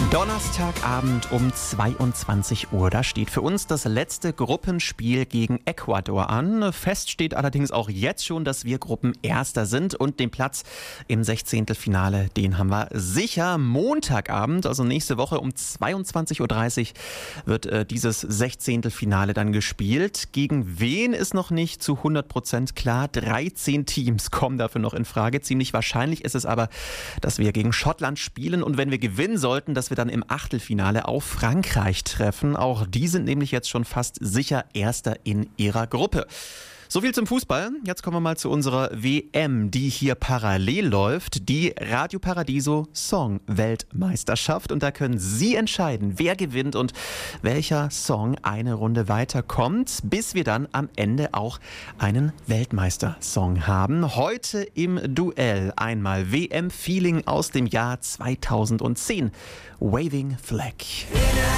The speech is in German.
Donnerstagabend um 22 Uhr. Da steht für uns das letzte Gruppenspiel gegen Ecuador an. Fest steht allerdings auch jetzt schon, dass wir Gruppenerster sind und den Platz im 16. Finale, den haben wir sicher. Montagabend, also nächste Woche um 22.30 Uhr wird dieses 16. Finale dann gespielt. Gegen wen ist noch nicht zu 100% klar. 13 Teams kommen dafür noch in Frage. Ziemlich wahrscheinlich ist es aber, dass wir gegen Schottland spielen und wenn wir gewinnen sollten, dass wir dann im Achtelfinale auf Frankreich treffen. Auch die sind nämlich jetzt schon fast sicher Erster in ihrer Gruppe. So viel zum Fußball. Jetzt kommen wir mal zu unserer WM, die hier parallel läuft. Die Radio Paradiso Song Weltmeisterschaft. Und da können Sie entscheiden, wer gewinnt und welcher Song eine Runde weiterkommt, bis wir dann am Ende auch einen Weltmeistersong haben. Heute im Duell einmal WM-Feeling aus dem Jahr 2010. Waving Flag.